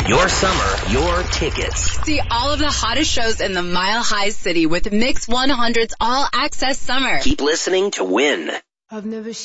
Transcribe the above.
Your summer, your tickets. See all of the hottest shows in the Mile High City with Mix 100's All Access Summer. Keep listening to win. I've never